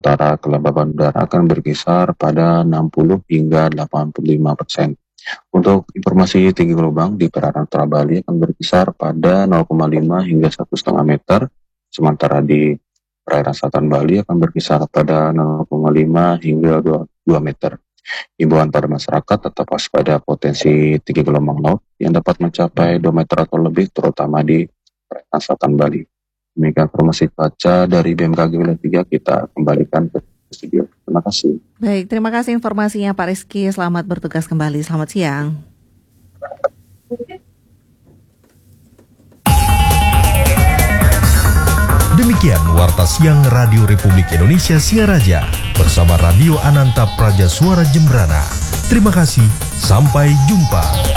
sementara kelembaban udara akan berkisar pada 60 hingga 85%. Untuk informasi tinggi gelombang di perairan Utara Bali akan berkisar pada 0,5 hingga 1,5 meter, sementara di perairan selatan Bali akan berkisar pada 0,5 hingga 2 meter. Himbauan pada masyarakat tetap waspada potensi tinggi gelombang laut yang dapat mencapai 2 meter atau lebih, terutama di perairan selatan Bali. Demikian informasi cuaca dari BMKG Wilayah 3, kita kembalikan ke studio. Terima kasih. Baik, terima kasih informasinya Pak Rizky. Selamat bertugas kembali. Selamat siang. Demikian Warta Siang Radio Republik Indonesia Singaraja bersama Radio Ananta Praja Suara Jembrana. Terima kasih, sampai jumpa.